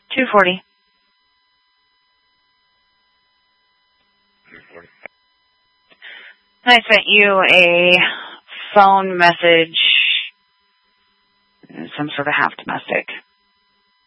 240. 240. I sent you a phone message, some sort of half domestic.